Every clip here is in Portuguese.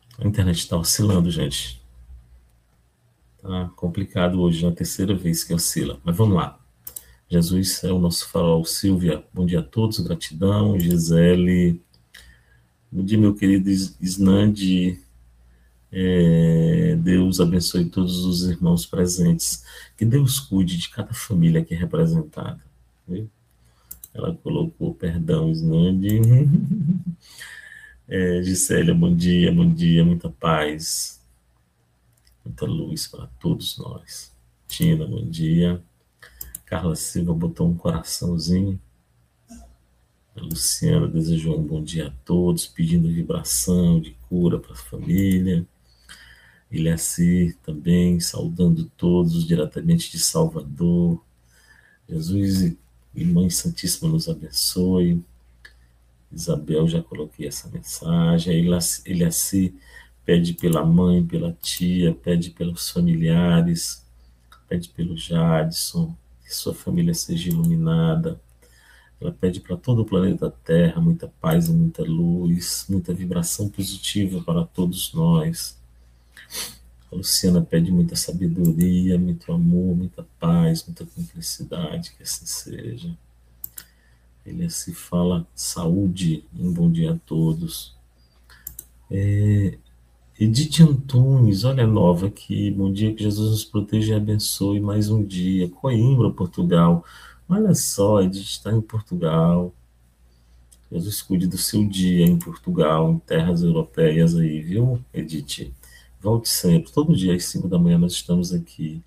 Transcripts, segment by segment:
A internet está oscilando, gente. Tá complicado hoje, é a terceira vez que oscila. Mas vamos lá. Jesus é o nosso farol. Silvia, bom dia a todos, gratidão. Gisele, bom dia, meu querido Isnandi. Deus abençoe todos os irmãos presentes. Que Deus cuide de cada família aqui representada. Viu? Ela colocou perdão, Isnandi. Gisélia, bom dia, muita paz, muita luz para todos nós. Tina, bom dia. Carla Silva botou um coraçãozinho. A Luciana desejou um bom dia a todos, pedindo vibração de cura para a família. Ilhaci também, saudando todos diretamente de Salvador. Jesus e Mãe Santíssima nos abençoe. Isabel, já coloquei essa mensagem. Ilhaci pede pela mãe, pela tia, pede pelos familiares, pede pelo Jadson, que sua família seja iluminada. Ela pede para todo o planeta Terra muita paz e muita luz, muita vibração positiva para todos nós. A Luciana pede muita sabedoria, muito amor, muita paz, muita cumplicidade, que assim seja. Ele se fala saúde, um bom dia a todos. Edith Antunes, olha a nova aqui, bom dia, que Jesus nos proteja e abençoe mais um dia. Coimbra, Portugal, olha só, Edith está em Portugal. Jesus cuide do seu dia em Portugal, em terras europeias aí, viu, Edith? Volte sempre, todo dia às 5 da manhã nós estamos aqui.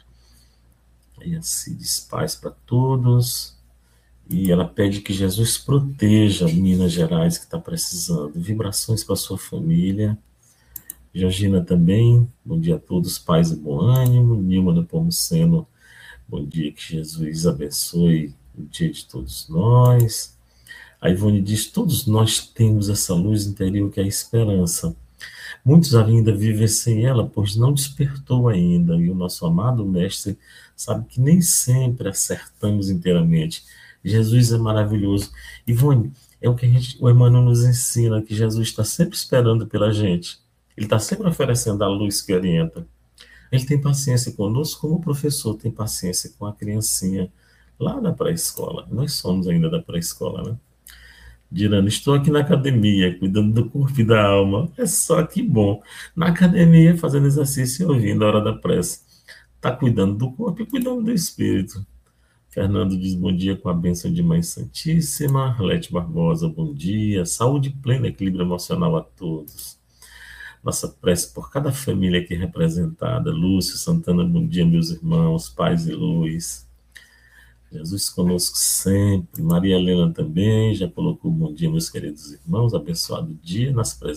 E assim diz paz para todos. E ela pede que Jesus proteja Minas Gerais, que está precisando. Vibrações para sua família. Georgina também, bom dia a todos, paz e bom ânimo. Nilma Nepomuceno, bom dia, que Jesus abençoe o dia de todos nós. A Ivone diz, todos nós temos essa luz interior que é a esperança. Muitos ainda vivem sem ela, pois não despertou ainda. E o nosso amado Mestre sabe que nem sempre acertamos inteiramente. Jesus é maravilhoso. Ivone, é o que o Emmanuel nos ensina, que Jesus está sempre esperando pela gente. Ele está sempre oferecendo a luz que orienta. Ele tem paciência conosco, como o professor tem paciência com a criancinha lá da pré-escola. Nós somos ainda da pré-escola, né? Dirando, estou aqui na academia, cuidando do corpo e da alma. É só que bom. Na academia, fazendo exercício e ouvindo a hora da prece. Está cuidando do corpo e cuidando do espírito. Fernando diz bom dia com a bênção de Mãe Santíssima. Arlete Barbosa, bom dia. Saúde plena, equilíbrio emocional a todos. Nossa prece por cada família aqui representada. Lúcio Santana, bom dia, meus irmãos, paz e luz. Jesus conosco sempre. Maria Helena também já colocou bom dia, meus queridos irmãos. Abençoado dia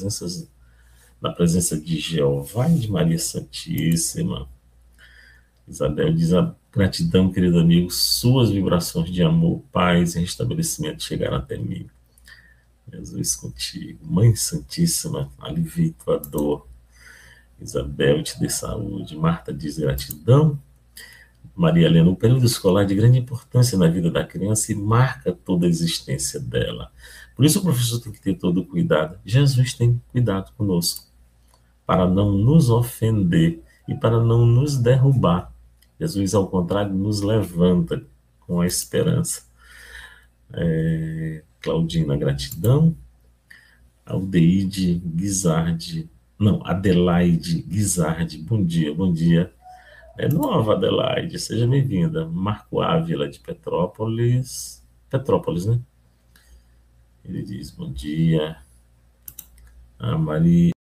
na presença de Jeová e de Maria Santíssima. Isabel diz a gratidão, querido amigo, suas vibrações de amor, paz e restabelecimento chegaram até mim. Jesus contigo. Mãe Santíssima, alivie tua dor. Isabel te dê saúde. Marta diz gratidão. Maria Helena, o período escolar é de grande importância na vida da criança e marca toda a existência dela. Por isso o professor tem que ter todo o cuidado. Jesus tem cuidado conosco, para não nos ofender e para não nos derrubar. Jesus, ao contrário, nos levanta com a esperança. Claudina, gratidão. Aldeide Guizardi, não, Adelaide Guizardi, bom dia, bom dia. É nova, Adelaide, seja bem-vinda. Marco Ávila, de Petrópolis. Petrópolis, né? Ele diz, bom dia. A Maria